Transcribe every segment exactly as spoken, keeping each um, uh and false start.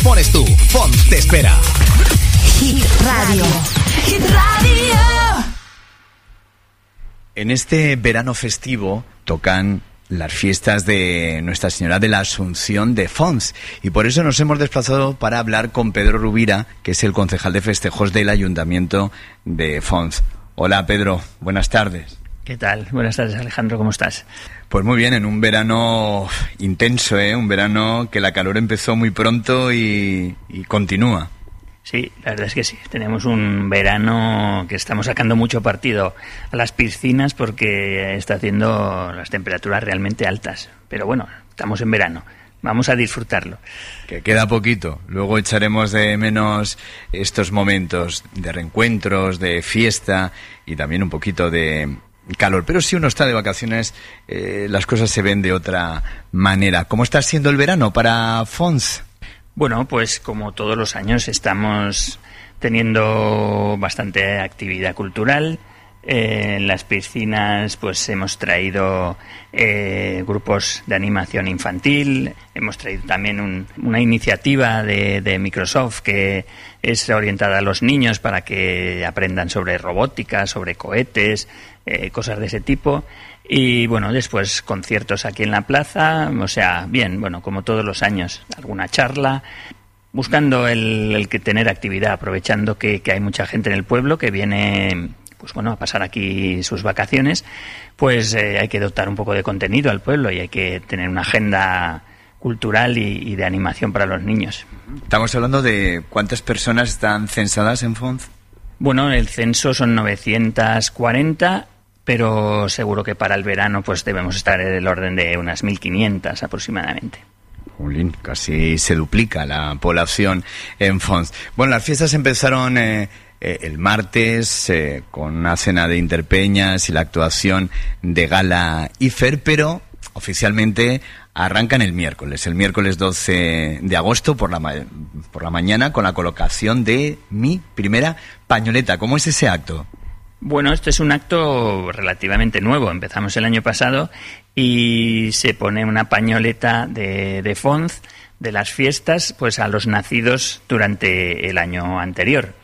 pones tú. Fons te espera. Hit Radio. Hit Radio. En este verano festivo tocan las fiestas de Nuestra Señora de la Asunción de Fons, y por eso nos hemos desplazado para hablar con Pedro Rubira, que es el concejal de festejos del Ayuntamiento de Fons. Hola Pedro, buenas tardes. ¿Qué tal? Buenas tardes, Alejandro, ¿cómo estás? Pues muy bien, en un verano intenso, ¿eh? Un verano que la calor empezó muy pronto y, y continúa. Sí, la verdad es que sí. Tenemos un verano que estamos sacando mucho partido a las piscinas porque está haciendo las temperaturas realmente altas. Pero bueno, estamos en verano. Vamos a disfrutarlo. Que queda poquito. Luego echaremos de menos estos momentos de reencuentros, de fiesta y también un poquito de calor. Pero si uno está de vacaciones, eh, las cosas se ven de otra manera. ¿Cómo está siendo el verano para Fons? Bueno, pues como todos los años estamos teniendo bastante actividad cultural. Eh, en las piscinas pues hemos traído eh, grupos de animación infantil, hemos traído también un, una iniciativa de, de Microsoft que es orientada a los niños para que aprendan sobre robótica, sobre cohetes, eh, cosas de ese tipo. Y bueno, después conciertos aquí en la plaza, o sea, bien, bueno, como todos los años, alguna charla, buscando el, el que tener actividad, aprovechando que, que hay mucha gente en el pueblo que viene, pues bueno, a pasar aquí sus vacaciones, pues eh, hay que dotar un poco de contenido al pueblo y hay que tener una agenda cultural y, y de animación para los niños. Estamos hablando de cuántas personas están censadas en Fons. Bueno, el censo son novecientas cuarenta, pero seguro que para el verano pues debemos estar en el orden de unas mil quinientas aproximadamente. Jolín, casi se duplica la población en Fons. Bueno, las fiestas empezaron eh, eh, el martes eh, con una cena de interpeñas y la actuación de Gala Ifer, pero oficialmente arrancan el miércoles, el miércoles doce de agosto por la, ma- por la mañana con la colocación de mi primera pañoleta. ¿Cómo es ese acto? Bueno, este es un acto relativamente nuevo. Empezamos el año pasado y se pone una pañoleta de, de Fons de las fiestas pues a los nacidos durante el año anterior.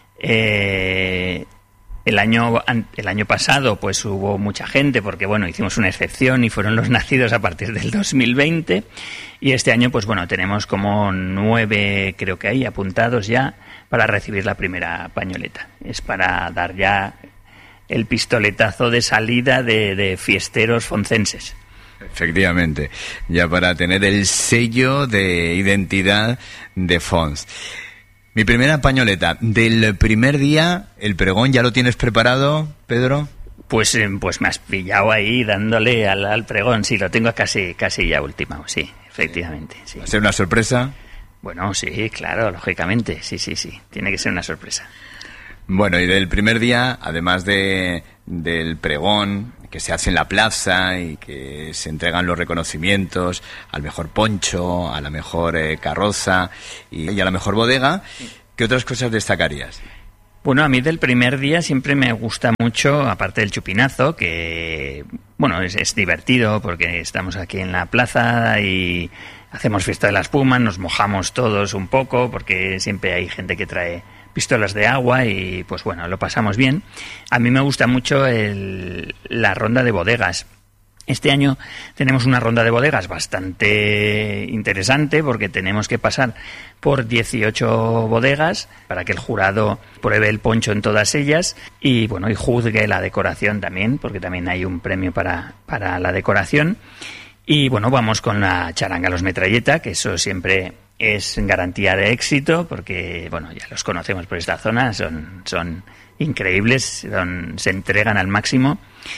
Eh, el año el año pasado pues hubo mucha gente porque bueno, hicimos una excepción y fueron los nacidos a partir del dos mil veinte, y este año pues bueno, tenemos como nueve, creo que hay apuntados ya para recibir la primera pañoleta. Es para dar ya el pistoletazo de salida de, de fiesteros foncenses. Efectivamente, ya para tener el sello de identidad de Fons. Mi primera pañoleta, del primer día, el pregón, ¿ya lo tienes preparado, Pedro? Pues, pues me has pillado ahí dándole al, al pregón, sí, lo tengo casi, casi ya ultimado, sí, efectivamente. Sí. ¿Va a ser una sorpresa? Bueno, sí, claro, lógicamente, sí, sí, sí, tiene que ser una sorpresa. Bueno, y del primer día, además de del pregón que se hace en la plaza y que se entregan los reconocimientos al mejor poncho, a la mejor eh, carroza y, y a la mejor bodega, ¿qué otras cosas destacarías? Bueno, a mí del primer día siempre me gusta mucho, aparte del chupinazo, que bueno, es, es divertido porque estamos aquí en la plaza y hacemos fiesta de la espuma, nos mojamos todos un poco porque siempre hay gente que trae pistolas de agua y pues bueno, lo pasamos bien. A mí me gusta mucho el, la ronda de bodegas. Este año tenemos una ronda de bodegas bastante interesante porque tenemos que pasar por dieciocho bodegas para que el jurado pruebe el poncho en todas ellas y bueno, y juzgue la decoración también, porque también hay un premio para, para la decoración. Y bueno, vamos con la charanga Los Metralleta, que eso siempre es garantía de éxito porque bueno, ya los conocemos por esta zona, son, son increíbles, son, se entregan al máximo.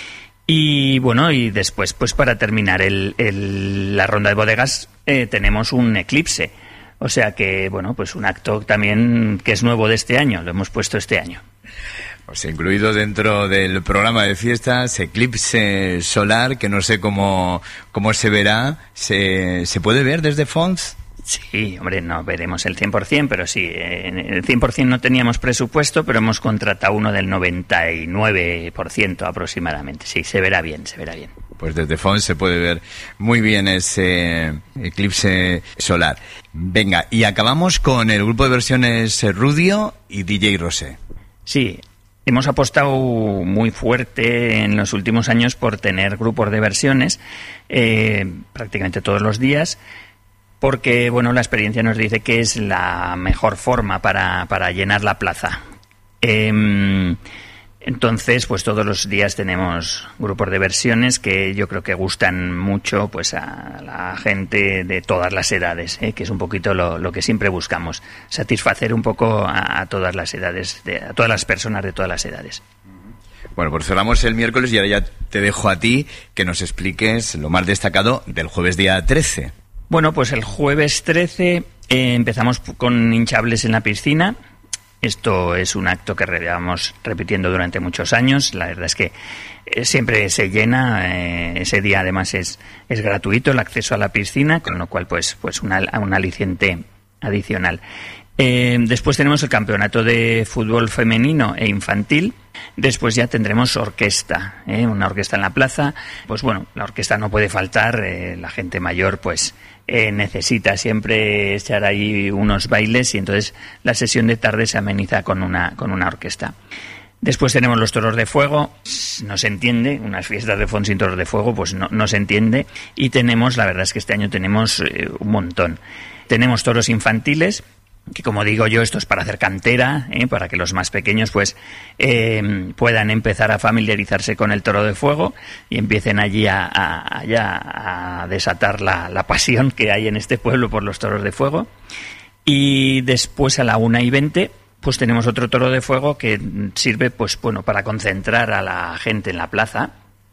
Y bueno, y después pues para terminar el, el, la ronda de bodegas eh, tenemos un eclipse, o sea que bueno, pues un acto también que es nuevo de este año, lo hemos puesto este año. Pues incluido dentro del programa de fiestas, eclipse solar, que no sé cómo, cómo se verá, ¿se, se puede ver desde Fons? Sí, hombre, no veremos el cien por ciento, pero sí, en el cien por ciento no teníamos presupuesto, pero hemos contratado uno del noventa y nueve por ciento aproximadamente. Sí, se verá bien, se verá bien. pues desde Fons se puede ver muy bien ese eclipse solar. Venga, y acabamos con el grupo de versiones Rudio y D J Rosé. Sí, hemos apostado muy fuerte en los últimos años por tener grupos de versiones eh, prácticamente todos los días, porque bueno, la experiencia nos dice que es la mejor forma para, para llenar la plaza. Eh, entonces, pues todos los días tenemos grupos de versiones que yo creo que gustan mucho pues a la gente de todas las edades, ¿eh? Que es un poquito lo, lo que siempre buscamos, satisfacer un poco a, a todas las edades, de, a todas las personas de todas las edades. Bueno, pues cerramos el miércoles y ahora ya te dejo a ti que nos expliques lo más destacado del jueves día trece. Bueno, pues el jueves trece eh, empezamos con hinchables en la piscina. Esto es un acto que llevamos repitiendo durante muchos años. La verdad es que eh, siempre se llena. Eh, ese día además es, es gratuito el acceso a la piscina, con lo cual pues, pues una, un aliciente adicional. Eh, después tenemos el campeonato de fútbol femenino e infantil. Después ya tendremos orquesta, ¿eh? Una orquesta en la plaza. Pues bueno, la orquesta no puede faltar. Eh, la gente mayor pues eh, necesita siempre echar ahí unos bailes y entonces la sesión de tarde se ameniza con una, con una orquesta. Después tenemos los toros de fuego, no se entiende, unas fiestas de Fons sin toros de fuego, pues no, no se entiende. Y tenemos, la verdad es que este año tenemos eh, un montón. Tenemos toros infantiles, que como digo yo, esto es para hacer cantera, ¿eh? Para que los más pequeños pues eh, puedan empezar a familiarizarse con el toro de fuego y empiecen allí a, a, a, a desatar la, la pasión que hay en este pueblo por los toros de fuego. Y después a la una y veinte pues tenemos otro toro de fuego que sirve pues bueno para concentrar a la gente en la plaza.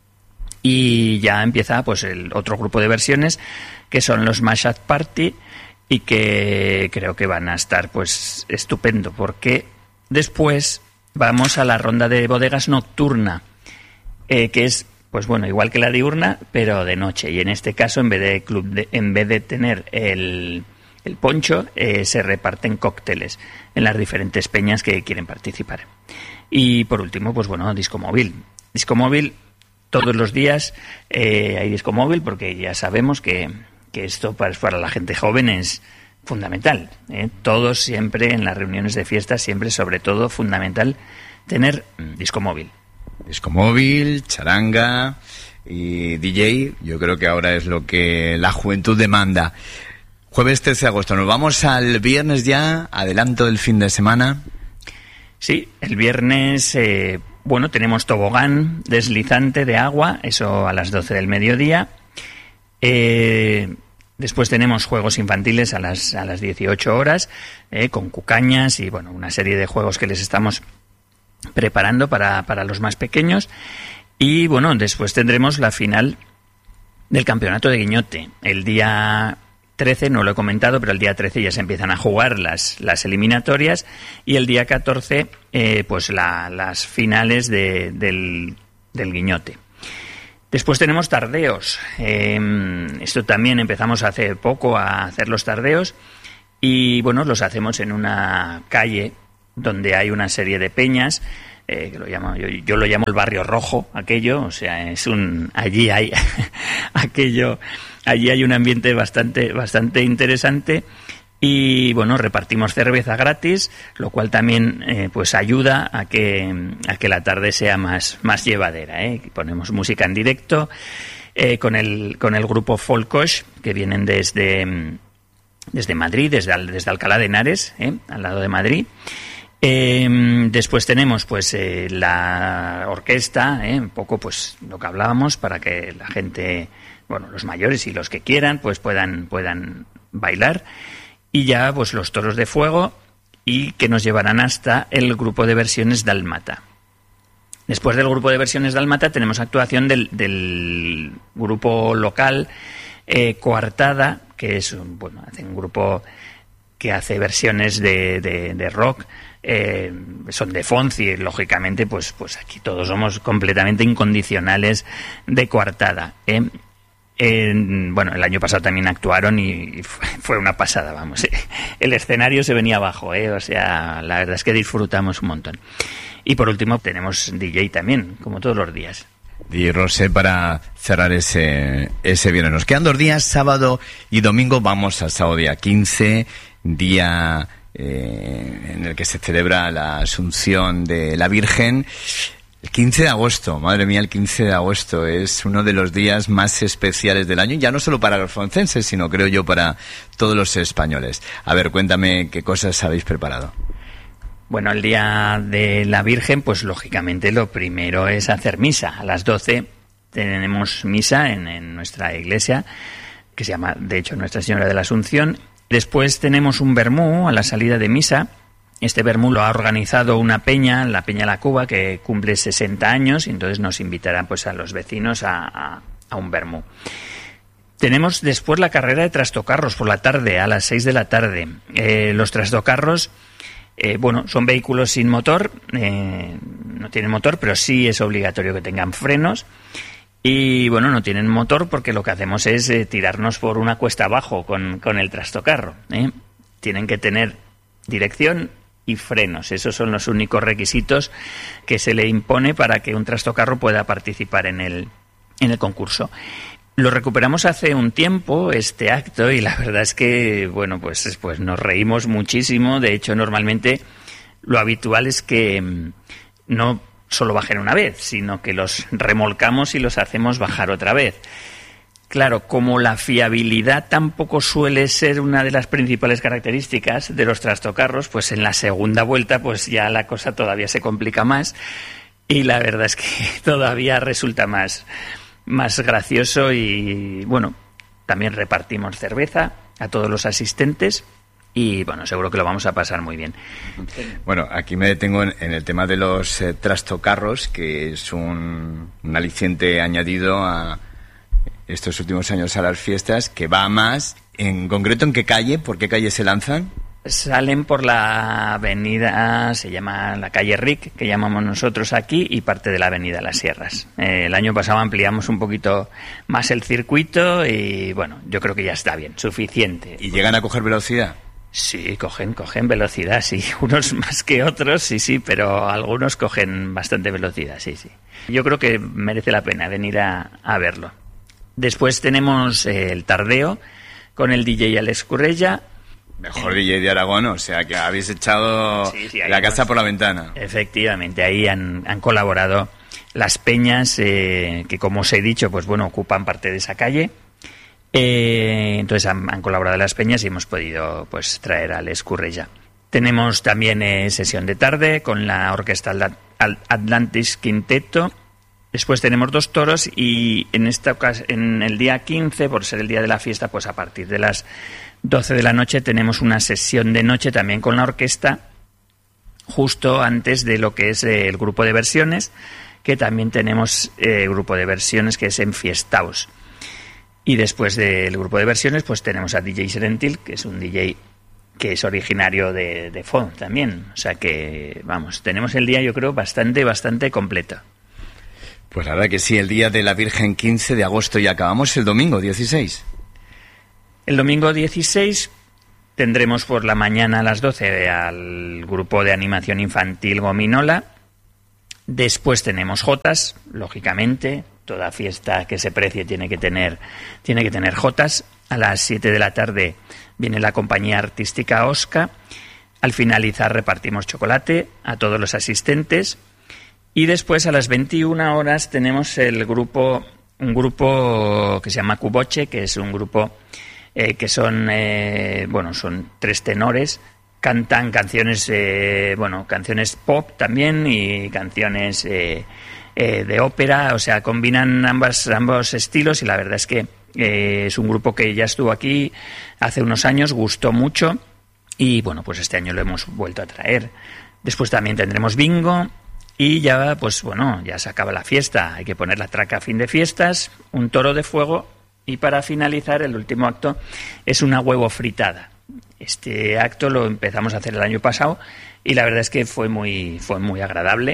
Y ya empieza pues el otro grupo de versiones, que son los Mashup Party, y que creo que van a estar pues estupendo, porque después vamos a la ronda de bodegas nocturna, eh, que es pues bueno igual que la diurna, pero de noche. Y en este caso, en vez de club de, en vez de tener el, el poncho, eh, se reparten cócteles en las diferentes peñas que quieren participar. Y por último, pues bueno, disco móvil. Disco móvil todos los días eh, hay disco móvil, porque ya sabemos que que esto para, para la gente joven es fundamental, ¿eh? Todos siempre en las reuniones de fiestas, siempre sobre todo fundamental tener disco móvil. Disco móvil, charanga y D J, yo creo que ahora es lo que la juventud demanda. Jueves trece de agosto, nos vamos al viernes ya, adelanto del fin de semana. Sí, el viernes, eh, bueno, tenemos tobogán deslizante de agua, eso a las doce del mediodía. Eh, después tenemos juegos infantiles a las a las dieciocho horas, eh, con cucañas y bueno, una serie de juegos que les estamos preparando para, para los más pequeños. Y bueno, después tendremos la final del campeonato de guiñote. El día trece, no lo he comentado, pero el día trece ya se empiezan a jugar las, las eliminatorias, y el día catorce eh, pues la, las finales de, del, del guiñote. Después tenemos tardeos. Eh, esto también empezamos hace poco a hacer los tardeos, y bueno, los hacemos en una calle donde hay una serie de peñas, eh, que lo llamo, yo, yo lo llamo el barrio rojo, aquello, o sea, es un allí hay aquello, allí hay un ambiente bastante bastante interesante. Y bueno, repartimos cerveza gratis, lo cual también eh, pues ayuda a que a que la tarde sea más más llevadera, ¿eh? Ponemos música en directo eh, con el con el grupo Folkosh, que vienen desde desde Madrid, desde desde Alcalá de Henares, ¿eh? Al lado de Madrid. Eh, después tenemos pues eh, la orquesta, ¿eh? Un poco pues lo que hablábamos, para que la gente, bueno, los mayores y los que quieran pues puedan puedan bailar. Y ya pues los toros de fuego, y que nos llevarán hasta el grupo de versiones Dálmata. Después del grupo de versiones Dálmata tenemos actuación del, del grupo local eh, Coartada, que es un, bueno, hace un grupo que hace versiones de, de, de rock, eh, son de Fons, y lógicamente pues, pues aquí todos somos completamente incondicionales de Coartada, ¿eh? Eh, bueno, el año pasado también actuaron y fue una pasada, vamos. Eh. El escenario se venía abajo, eh, o sea, la verdad es que disfrutamos un montón. Y por último tenemos D J también, como todos los días. Y Rosé, para cerrar ese, ese viernes. Nos quedan dos días, sábado y domingo. Vamos al sábado día quince, día eh, en el que se celebra la Asunción de la Virgen. El quince de agosto, madre mía, el quince de agosto es uno de los días más especiales del año, ya no solo para los foncenses, sino creo yo para todos los españoles. A ver, cuéntame qué cosas habéis preparado. Bueno, el día de la Virgen, pues lógicamente lo primero es hacer misa. A las doce tenemos misa en, en nuestra iglesia, que se llama, de hecho, Nuestra Señora de la Asunción. Después tenemos un vermú a la salida de misa. Este vermú lo ha organizado una peña, la Peña La Cuba, que cumple sesenta años, y entonces nos invitarán pues a los vecinos a, a, a un vermú. Tenemos después la carrera de trastocarros por la tarde, a las seis de la tarde. Eh, los trastocarros... Eh, bueno, son vehículos sin motor, eh, no tienen motor, pero sí es obligatorio que tengan frenos. Y bueno, no tienen motor porque lo que hacemos es eh, tirarnos por una cuesta abajo con, con el trastocarro. ¿eh? Tienen que tener dirección y frenos. Esos son los únicos requisitos que se le impone para que un trastocarro pueda participar en el, en el concurso. Lo recuperamos hace un tiempo, este acto, y la verdad es que, bueno, pues, pues nos reímos muchísimo. De hecho, normalmente lo habitual es que no solo bajen una vez, sino que los remolcamos y los hacemos bajar otra vez. Claro, como la fiabilidad tampoco suele ser una de las principales características de los trastocarros, pues en la segunda vuelta pues ya la cosa todavía se complica más, y la verdad es que todavía resulta más... más gracioso. Y bueno, también repartimos cerveza a todos los asistentes y bueno, seguro que lo vamos a pasar muy bien. Bueno, aquí me detengo en, en el tema de los eh, trastocarros, que es un, un aliciente añadido a estos últimos años a las fiestas, que va más. En concreto, ¿en qué calle? ¿Por qué calle se lanzan? Salen por la avenida, se llama la calle Ric, que llamamos nosotros aquí, y parte de la avenida Las Sierras. Eh, el año pasado ampliamos un poquito más el circuito y bueno, yo creo que ya está bien, suficiente. ¿Y llegan a coger velocidad? Sí, cogen, cogen velocidad, sí. Unos más que otros, sí, sí, pero algunos cogen bastante velocidad, sí, sí. Yo creo que merece la pena venir a, a verlo. Después tenemos eh, el tardeo con el D J Alex Currella. Mejor D J de Aragón, o sea que habéis echado sí, sí, la casa por la ventana. Efectivamente, ahí han, han colaborado las peñas eh, que, como os he dicho, pues bueno, ocupan parte de esa calle. Eh, entonces han, han colaborado las peñas y hemos podido pues traer al Escurrella. Tenemos también eh, sesión de tarde con la Orquesta Atlantis Quinteto. Después tenemos dos toros y en esta ocasión, en el día quince, por ser el día de la fiesta, pues a partir de las doce de la noche tenemos una sesión de noche también con la orquesta, justo antes de lo que es eh, el grupo de versiones, que también tenemos eh, grupo de versiones que es Enfiestaos. Y después del grupo de versiones pues tenemos a D J Serentil, que es un D J que es originario de, de Font también. O sea que, vamos, tenemos el día, yo creo, bastante, bastante completo. Pues la verdad que sí, el día de la Virgen quince de agosto, y acabamos el domingo dieciséis. El domingo dieciséis tendremos por la mañana a las doce al grupo de animación infantil Gominola. Después tenemos jotas, lógicamente. Toda fiesta que se precie tiene que tener, tiene que tener jotas. A las siete de la tarde viene la compañía artística Osca. Al finalizar repartimos chocolate a todos los asistentes. Y después a las veintiuna horas tenemos el grupo, un grupo que se llama Cuboche, que es un grupo eh, que son, eh, bueno, son tres tenores. Cantan canciones, eh, bueno, canciones pop también y canciones eh, eh, de ópera, o sea, combinan ambas, ambos estilos, y la verdad es que eh, es un grupo que ya estuvo aquí hace unos años, gustó mucho y bueno, pues este año lo hemos vuelto a traer. Después también tendremos bingo y ya, pues bueno, ya se acaba la fiesta, hay que poner la traca a fin de fiestas, un toro de fuego y para finalizar el último acto es una huevo fritada. Este acto lo empezamos a hacer el año pasado y la verdad es que fue muy, fue muy agradable.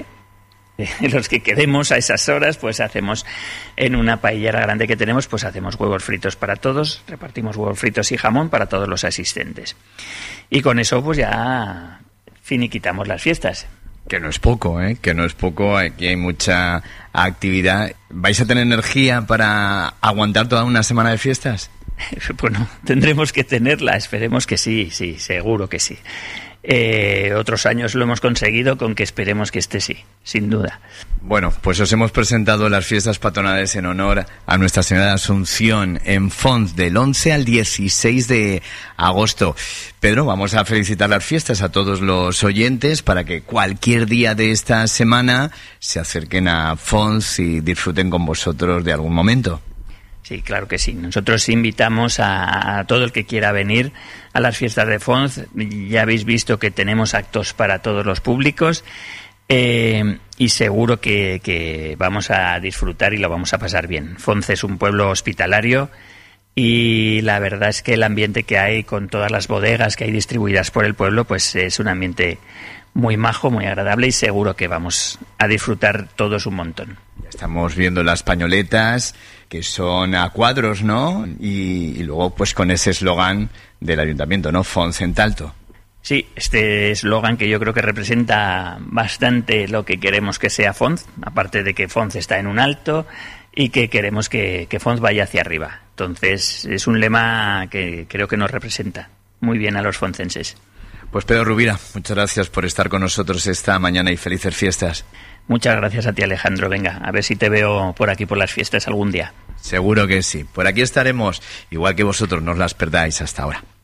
Los que quedemos a esas horas, pues hacemos en una paellera grande que tenemos, pues hacemos huevos fritos para todos, repartimos huevos fritos y jamón para todos los asistentes. Y con eso pues ya finiquitamos las fiestas. Que no es poco, ¿eh? Que no es poco, aquí hay mucha actividad. ¿Vais a tener energía para aguantar toda una semana de fiestas? Bueno, tendremos que tenerla, esperemos que sí, sí, seguro que sí. Eh, otros años lo hemos conseguido, con que esperemos que este sí, sin duda. Bueno, pues os hemos presentado las fiestas patronales en honor a Nuestra Señora de Asunción en Fons del once al dieciséis de agosto. Pedro, vamos a felicitar las fiestas a todos los oyentes para que cualquier día de esta semana se acerquen a Fons y disfruten con vosotros de algún momento. Sí, claro que sí. Nosotros invitamos a, a todo el que quiera venir a las fiestas de Fons. Ya habéis visto que tenemos actos para todos los públicos eh, y seguro que, que vamos a disfrutar y lo vamos a pasar bien. Fons es un pueblo hospitalario y la verdad es que el ambiente que hay con todas las bodegas que hay distribuidas por el pueblo, pues es un ambiente muy majo, muy agradable y seguro que vamos a disfrutar todos un montón. Estamos viendo las pañoletas que son a cuadros, ¿no? Y, y luego pues con ese eslogan del ayuntamiento, ¿no? Fons en Talto. Sí, este eslogan que yo creo que representa bastante lo que queremos que sea Fons, aparte de que Fons está en un alto y que queremos que, que Fons vaya hacia arriba. Entonces es un lema que creo que nos representa muy bien a los foncenses. Pues Pedro Rubira, muchas gracias por estar con nosotros esta mañana y felices fiestas. Muchas gracias a ti, Alejandro. Venga, a ver si te veo por aquí por las fiestas algún día. Seguro que sí. Por aquí estaremos, igual que vosotros, no os las perdáis. Hasta ahora.